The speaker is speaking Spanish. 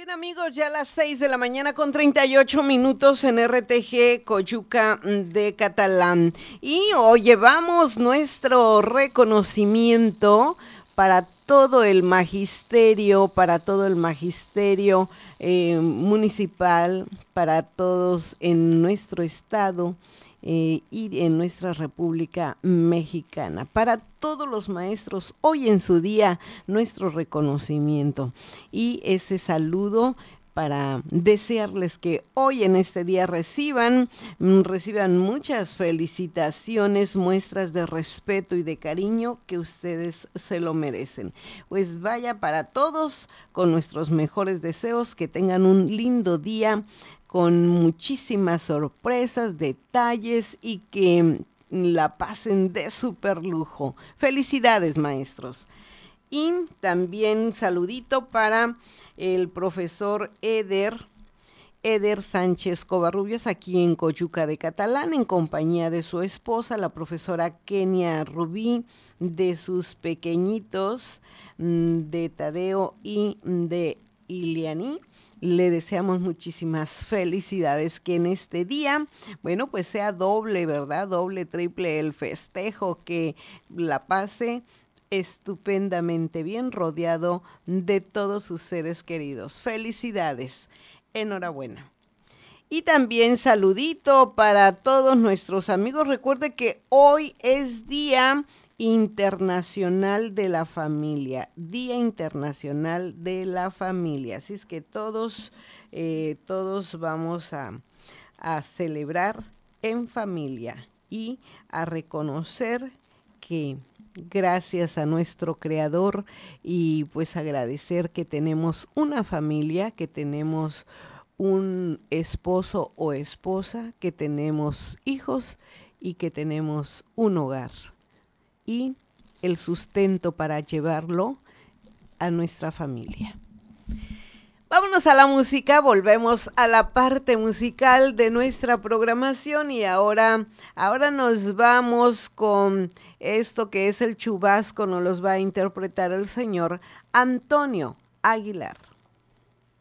Bien amigos, ya a las 6 de la mañana con 38 minutos en RTG Coyuca de Catalán. Y hoy llevamos nuestro reconocimiento para todo el magisterio municipal, para todos en nuestro estado y en nuestra República Mexicana. Para todos los maestros, hoy en su día, nuestro reconocimiento y ese saludo para desearles que hoy en este día reciban muchas felicitaciones, muestras de respeto y de cariño que ustedes se lo merecen. Pues vaya para todos con nuestros mejores deseos, que tengan un lindo día con muchísimas sorpresas, detalles y que la pasen de súper lujo. Felicidades, maestros. Y también saludito para el profesor Eder Sánchez Covarrubias, aquí en Coyuca de Catalán, en compañía de su esposa, la profesora Kenia Rubí, de sus pequeñitos, de Tadeo y de Iliani. Le deseamos muchísimas felicidades, que en este día, bueno, pues sea doble, ¿verdad? Doble, triple el festejo, que la pase estupendamente bien rodeado de todos sus seres queridos. Felicidades, enhorabuena. Y también saludito para todos nuestros amigos. Recuerde que hoy es Día Internacional de la Familia. Día Internacional de la Familia. Así es que todos vamos a celebrar en familia y a reconocer que gracias a nuestro Creador, y pues agradecer que tenemos una familia, que tenemos un esposo o esposa, que tenemos hijos y que tenemos un hogar y el sustento para llevarlo a nuestra familia. Vámonos a la música, volvemos a la parte musical de nuestra programación y ahora nos vamos con esto que es el chubasco, nos los va a interpretar el señor Antonio Aguilar.